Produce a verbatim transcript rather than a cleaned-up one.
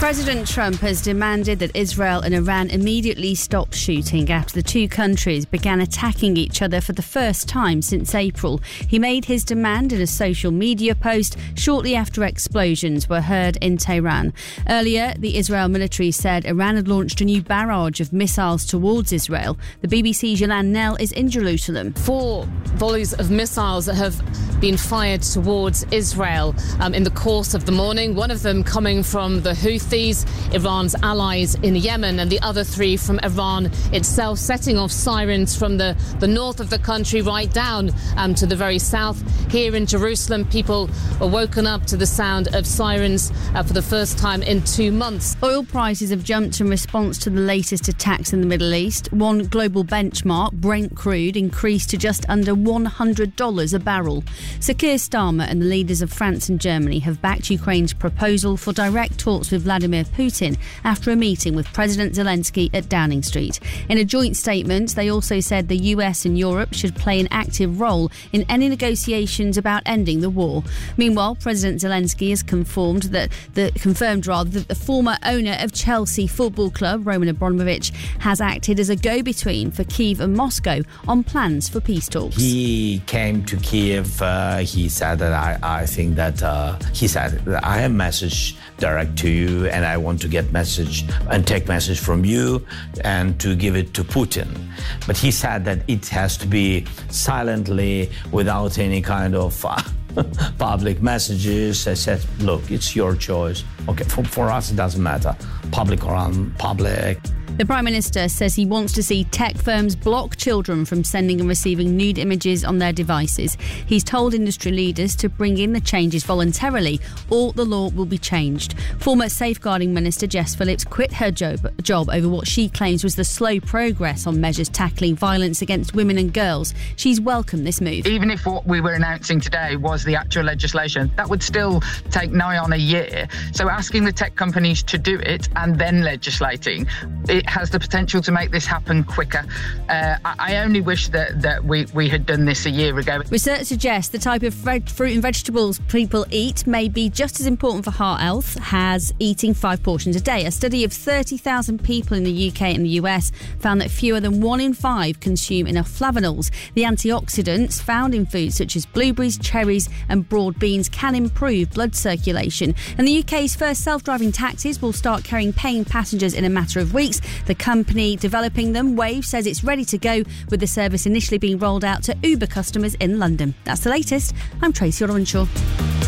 President Trump has demanded that Israel and Iran immediately stop shooting after the two countries began attacking each other for the first time since April. He made his demand in a social media post shortly after explosions were heard in Tehran. Earlier, the Israel military said Iran had launched a new barrage of missiles towards Israel. The B B C's Yolande Knell is in Jerusalem. Four volleys of missiles that have been fired towards Israel um, in the course of the morning, one of them coming from the Houthis, Iran's allies in Yemen, and the other three from Iran itself, setting off sirens from the, the north of the country right down um, to the very south. Here in Jerusalem, people were woken up to the sound of sirens uh, for the first time in two months. Oil prices have jumped in response to the latest attacks in the Middle East. One global benchmark, Brent crude, increased to just under one hundred dollars a barrel. Sir Keir Starmer and the leaders of France and Germany have backed Ukraine's proposal for direct talks with Vladimir Putin after a meeting with President Zelensky at Downing Street. In a joint statement, they also said the U S and Europe should play an active role in any negotiations about ending the war. Meanwhile, President Zelensky has confirmed that the confirmed rather that the former owner of Chelsea Football Club, Roman Abramovich, has acted as a go-between for Kyiv and Moscow on plans for peace talks. He came to Kyiv. Uh, he said that I, I think that uh, he said that I have a message direct to you, and I want to get message and take message from you and to give it to Putin. But he said that it has to be silently, without any kind of uh, public messages. I said, look, it's your choice. Okay, for, for us it doesn't matter, public or unpublic. The Prime Minister says he wants to see tech firms block children from sending and receiving nude images on their devices. He's told industry leaders to bring in the changes voluntarily, or the law will be changed. Former Safeguarding Minister Jess Phillips quit her job, job over what she claims was the slow progress on measures tackling violence against women and girls. She's welcomed this move. Even if what we were announcing today was the actual legislation, that would still take nigh on a year. So asking the tech companies to do it and then legislating, it has the potential to make this happen quicker. Uh, I, I only wish that, that we, we had done this a year ago. Research suggests the type of fruit and vegetables people eat may be just as important for heart health as eating five portions a day. A study of thirty thousand people in the U K and the U S found that fewer than one in five consume enough flavonols. The antioxidants found in foods such as blueberries, cherries and broad beans can improve blood circulation. And the U K's first self-driving taxis will start carrying paying passengers in a matter of weeks. The company developing them, Wave, says it's ready to go, with the service initially being rolled out to Uber customers in London. That's the latest. I'm Tracy Orenshaw.